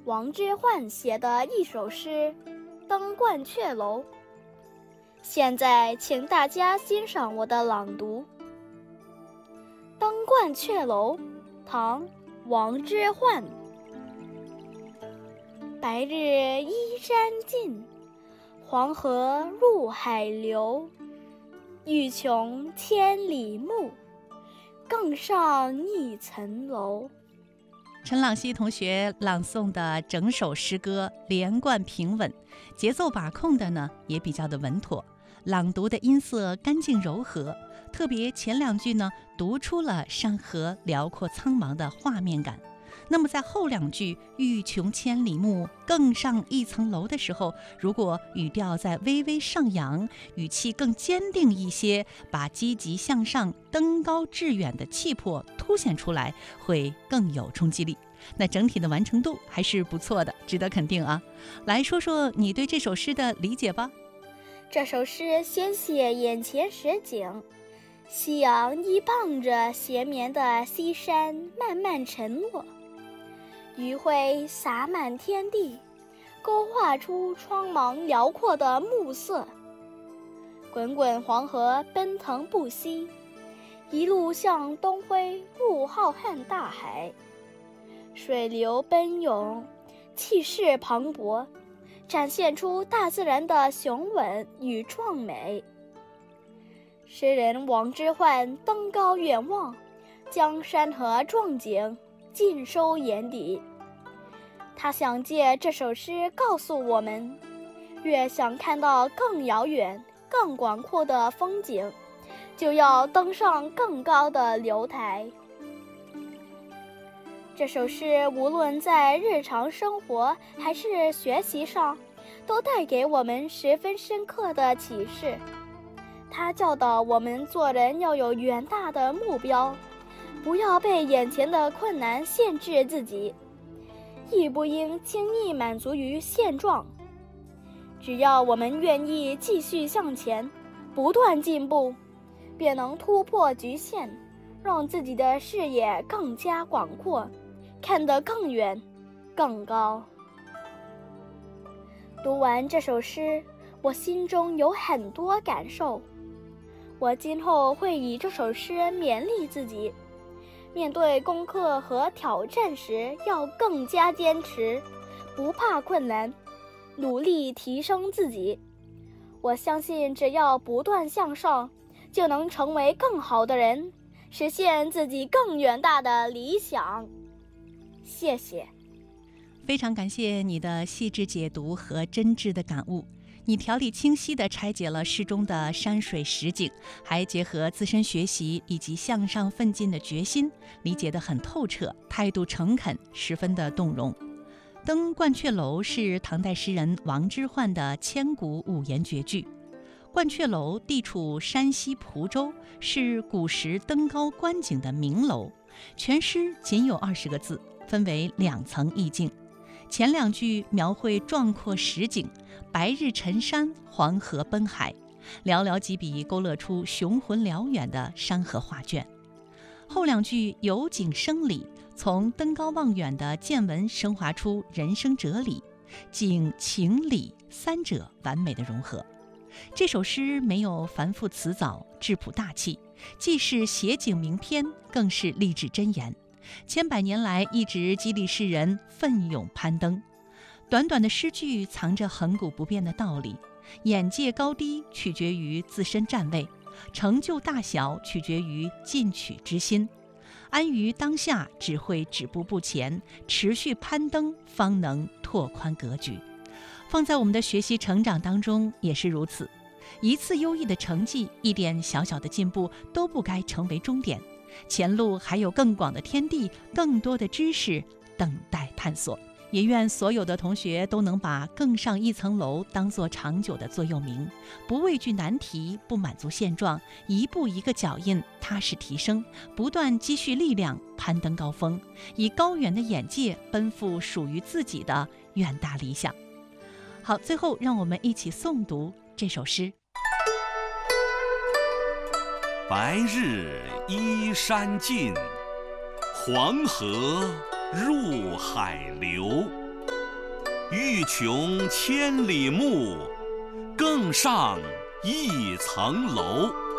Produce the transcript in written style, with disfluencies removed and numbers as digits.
王之涣写的一首诗《登鹳雀楼》。现在请大家欣赏我的朗读。《登鹳雀楼》唐·王之涣。白日依山尽，黄河入海流。欲穷千里目，更上一层楼。 陈朗希同学朗诵的整首诗歌连贯平稳，节奏把控的呢也比较的稳妥，朗读的音色干净柔和，特别前两句呢读出了山河辽阔苍茫的画面感。那么在后两句欲穷千里目，更上一层楼的时候，如果语调再微微上扬，语气更坚定一些，把积极向上、登高致远的气魄凸显出来，会更有冲击力。那整体的完成度还是不错的，值得肯定啊。来说说你对这首诗的理解吧。 这首诗先写眼前实景，夕阳依傍着斜绵的西山慢慢沉落，余晖洒满天地，勾画出苍茫辽阔的暮色。滚滚黄河奔腾不息，一路向东辉入浩瀚大海。水流奔涌，气势磅礴，展现出大自然的雄伟与壮美。诗人王之涣登高远望，将山河壮景尽收眼底。他想借这首诗告诉我们，越想看到更遥远、更广阔的风景，就要登上更高的楼台。这首诗无论在日常生活还是学习上，都带给我们十分深刻的启示。它教导我们做人要有远大的目标，不要被眼前的困难限制自己，亦不应轻易满足于现状。只要我们愿意继续向前，不断进步，便能突破局限，让自己的视野更加广阔，看得更远、更高。读完这首诗，我心中有很多感受。我今后会以这首诗勉励自己，面对功课和挑战时要更加坚持，不怕困难，努力提升自己。我相信只要不断向上，就能成为更好的人，实现自己更远大的理想。谢谢。 非常感谢你的细致解读和真挚的感悟。你条理清晰地拆解了诗中的山水实景，还结合自身学习以及向上奋进的决心，理解得很透彻，态度诚恳，十分的动容。登鹳雀楼是唐代诗人王之涣的千古五言绝句。鹳雀楼地处山西蒲州，是古时登高观景的名楼。全诗仅有20个字，分为2层意境。前两句描绘壮阔实景，白日沉山，黄河奔海，寥寥几笔勾勒出雄浑辽远的山河画卷。后两句由景生理，从登高望远的见闻升华出人生哲理，景情理三者完美的融合。这首诗没有繁复辞藻，质朴大气，既是写景名篇，更是励志箴言。千百年来一直激励世人奋勇攀登。短短的诗句藏着恒古不变的道理，眼界高低取决于自身站位，成就大小取决于进取之心。安于当下只会止步不前，持续攀登方能拓宽格局。放在我们的学习成长当中也是如此，一次优异的成绩，一点小小的进步都不该成为终点，前路还有更广的天地，更多的知识等待探索。也愿所有的同学都能把更上一层楼当作长久的座右铭，不畏惧难题，不满足现状，一步一个脚印踏实提升，不断积蓄力量，攀登高峰，以高远的眼界奔赴属于自己的远大理想。好，最后让我们一起诵读这首诗。 白日依山尽，黄河入海流。 欲穷千里目，更上一层楼。